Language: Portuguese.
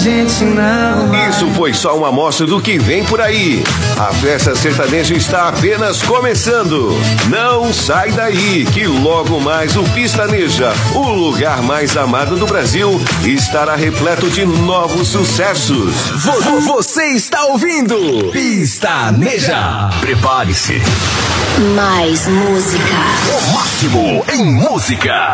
gente não vai. Isso foi só uma amostra do que vem por aí. A festa sertaneja está apenas começando. Não sai daí, que logo mais o Pistaneja, o lugar mais amado do Brasil, estará repleto de novos sucessos. Você está ouvindo Pistaneja. Prepare-se. Mais música. O máximo em música.